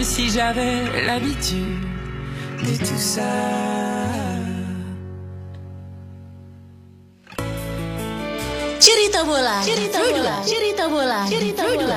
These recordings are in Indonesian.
comme si j'avais l'habitude de tout ça. Cerita bola, cerita bola, cerita bola, cerita bola.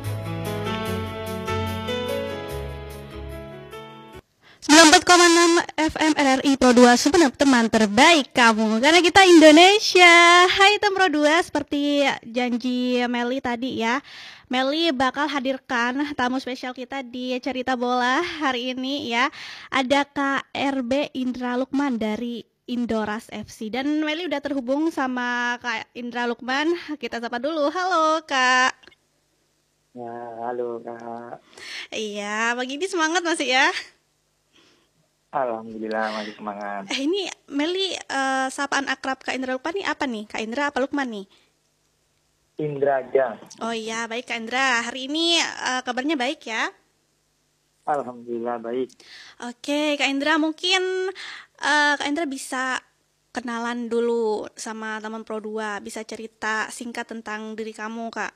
94,6 FM RRI Pro 2 Sumenep, teman terbaik kamu karena kita Indonesia. Hai teman Pro 2, seperti janji Meli tadi ya, Meli bakal hadirkan tamu spesial kita di Cerita Bola hari ini ya. Ada Kak RB Indra Lukman dari Indoras FC. Dan Meli udah terhubung sama Kak Indra Lukman. Kita sapa dulu. Halo Kak. Ya, halo Kak. Iya, pagi ini semangat masih ya? Alhamdulillah masih semangat. Ini Meli, sapaan akrab Kak Indra Lukman nih apa nih? Kak Indra apa Lukman nih? Indra aja. Oh iya, baik Kak Indra. Hari ini kabarnya baik ya? Alhamdulillah baik. Oke, Kak Indra, mungkin Kak Indra bisa kenalan dulu sama teman Pro 2. Bisa cerita singkat tentang diri kamu, Kak.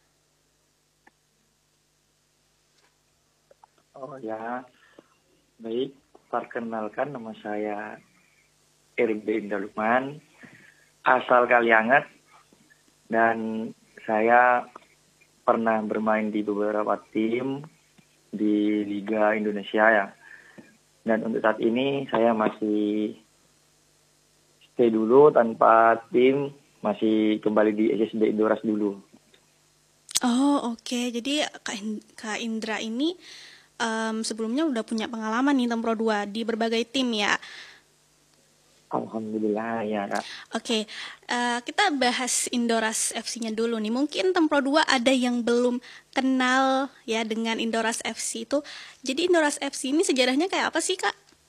Oh ya, baik. Perkenalkan, nama saya RB Indra Lukman, asal Kalianget, dan saya pernah bermain di beberapa tim di Liga Indonesia ya. Dan untuk saat ini saya masih stay dulu tanpa tim, masih kembali di SSB Indoras dulu. Oh oke. Jadi Kak Indra ini sebelumnya udah punya pengalaman nih Tem Pro 2 di berbagai tim ya. Alhamdulillah ya Kak. Oke, kita bahas Indoras FC-nya dulu nih. Mungkin Tem Pro 2 ada yang belum kenal ya dengan Indoras FC itu. Jadi Indoras FC ini sejarahnya kayak apa sih Kak?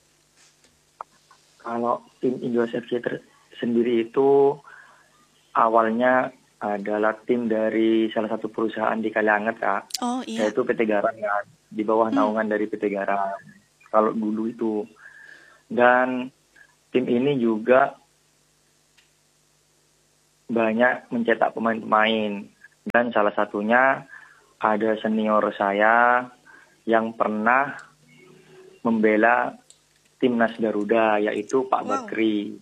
Kalau tim Indoras FC sendiri itu awalnya adalah tim dari salah satu perusahaan di Kalianget Kak. Oh iya. Yaitu PT Garam kan, di bawah naungan dari PT Garam. Kalau dulu itu. Dan tim ini juga banyak mencetak pemain-pemain. Dan salah satunya ada senior saya yang pernah membela timnas Garuda, yaitu Pak Bakri.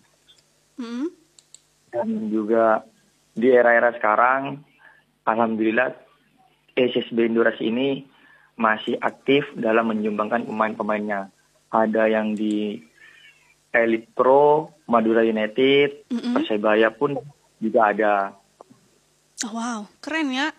Dan juga di era-era sekarang, alhamdulillah SSB Indoras ini masih aktif dalam menyumbangkan pemain-pemainnya. Ada yang di Elite Pro, Madura United, Persebaya pun juga ada. Oh, wow, keren ya.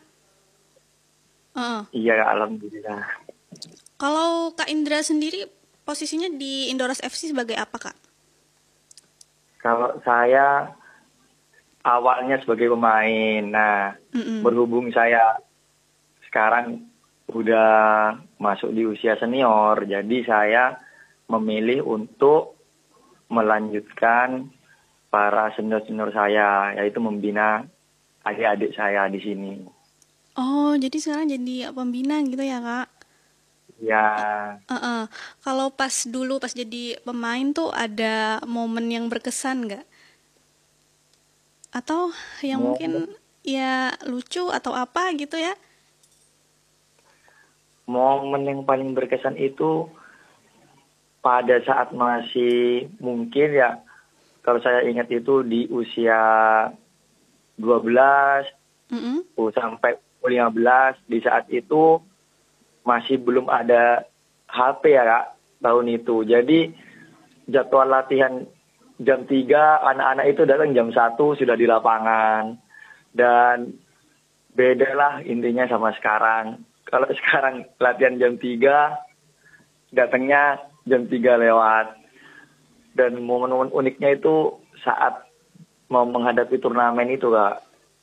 Iya, alhamdulillah. Kalau Kak Indra sendiri posisinya di Indoras FC sebagai apa Kak? Kalau saya awalnya sebagai pemain. Nah, berhubung saya sekarang udah masuk di usia senior, jadi saya memilih untuk melanjutkan para senior-senior saya, yaitu membina adik-adik saya di sini. Oh, jadi sekarang jadi pembina gitu ya Kak? Ya. Kalau pas jadi pemain tuh ada momen yang berkesan nggak? Atau yang mungkin ya lucu atau apa gitu ya? Momen yang paling berkesan itu pada saat masih mungkin ya, kalau saya ingat itu di usia 12 sampai 15, di saat itu masih belum ada HP ya Kak, tahun itu. Jadi jadwal latihan jam 3, anak-anak itu datang jam 1 sudah di lapangan. Dan beda lah intinya sama sekarang. Kalau sekarang latihan jam 3, datangnya jam 3 lewat. Dan momen-momen uniknya itu saat mau menghadapi turnamen itu Kak.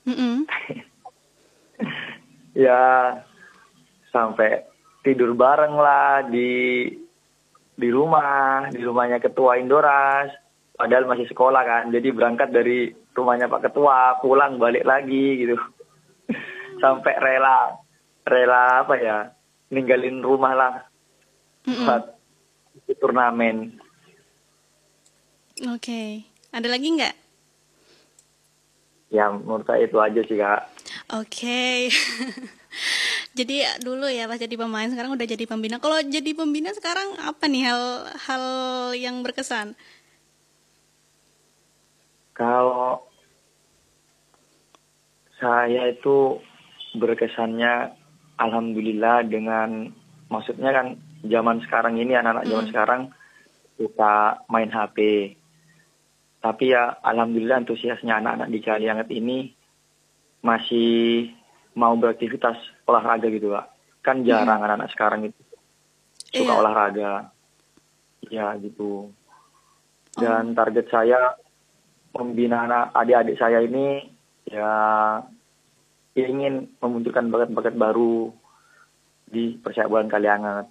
Ya, sampai tidur bareng lah di rumahnya Ketua Indoras. Padahal masih sekolah kan, jadi berangkat dari rumahnya Pak Ketua, pulang balik lagi gitu. Sampai rela apa ya, ninggalin rumah lah buat turnamen. Oke. Ada lagi nggak? Ya menurut saya itu aja sih Kak. Oke. Jadi dulu ya pas jadi pemain, sekarang udah jadi pembina. Kalau jadi pembina sekarang apa nih hal yang berkesan? Kalau saya itu berkesannya alhamdulillah dengan, maksudnya kan zaman sekarang ini anak-anak zaman sekarang suka main HP. Tapi ya alhamdulillah antusiasnya anak-anak di Kalianget ini masih mau beraktivitas olahraga gitu, Pak. Kan jarang anak-anak sekarang itu suka Iya. olahraga. Ya gitu. Dan target saya membina anak adik-adik saya ini ya ingin memunculkan bakat-bakat baru di Persepak Bola Kalianget.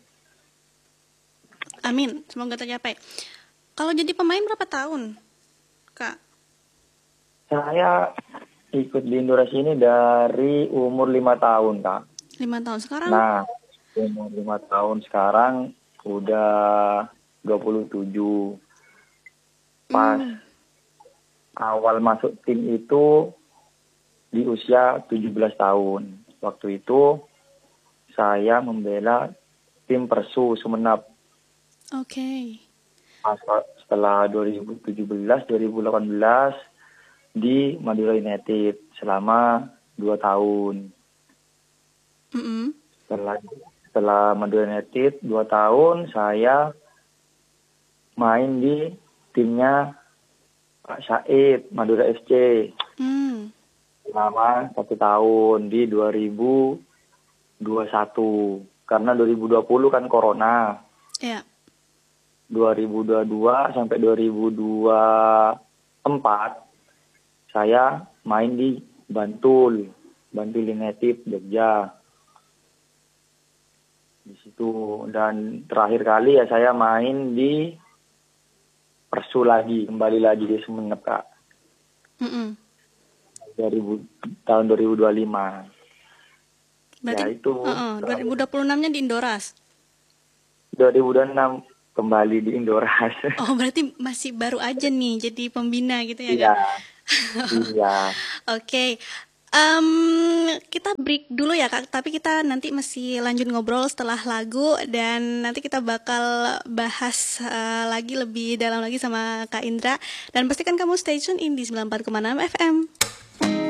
Amin, semoga tercapai. Kalau jadi pemain berapa tahun, Kak? Saya ikut di Indonesia ini dari umur 5 tahun, Kak. 5 tahun sekarang. Nah, umur 5 tahun sekarang udah 27. Pas awal masuk tim itu di usia 17 tahun. Waktu itu saya membela tim Persu Sumenep. Oke. Setelah 2017-2018 di Madura United selama 2 tahun. Setelah Madura United 2 tahun, saya main di timnya Pak Said Madura FC selama 1 tahun di 2021. Karena 2020 kan corona. Iya. 2022 sampai 2024 saya main di Bantul United Jogja. Di situ, dan terakhir kali ya saya main di Persu lagi, kembali lagi di Sumenep, Kak. Tahun 2025. Berarti Ya itu 2026-nya di Indoras. 2026 kembali di Indoras. Oh, berarti masih baru aja nih jadi pembina gitu ya, Iya. Kak? Iya. Oke. Kita break dulu ya, Kak, tapi kita nanti masih lanjut ngobrol setelah lagu, dan nanti kita bakal bahas lagi lebih dalam lagi sama Kak Indra, dan pastikan kamu stay tune in di 94,6 FM.